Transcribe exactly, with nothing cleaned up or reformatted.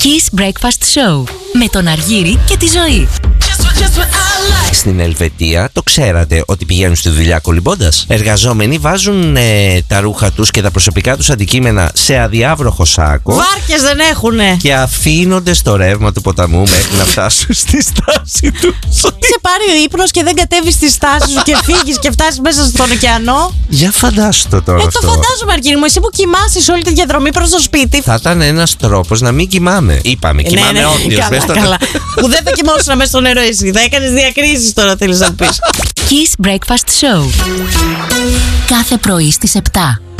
Kiss Breakfast Show με τον Αργύρη και τη Ζωή. Στην Ελβετία το ξέρατε ότι πηγαίνουν στη δουλειά κολυμπώντας? Εργαζόμενοι βάζουν ε, τα ρούχα τους και τα προσωπικά τους αντικείμενα σε αδιάβροχο σάκο. Βάρκες δεν έχουνε. Και αφήνονται στο ρεύμα του ποταμού μέχρι να φτάσουν στη στάση τους. Σε πάρει ο ύπνος και δεν κατέβεις στη στάση σου και φύγεις και φτάσεις μέσα στον ωκεανό. Για φαντάσου το τώρα Ε, αυτό. το φαντάζομαι, Αργύρη μου. Εσύ που κοιμάσαι όλη τη διαδρομή προς το σπίτι. Θα ήταν ένας τρόπος να μην κοιμάμαι. Είπαμε, κοιμάμαι ναι, ναι, όρθιος. καλά, Μες στο- καλά. Που δεν θα κοιμόσουν μέσα στο νερό εσύ. Θα έκανες διακρίσεις τώρα, θέλεις να πεις. Kiss Breakfast Show. Κάθε πρωί στις επτά.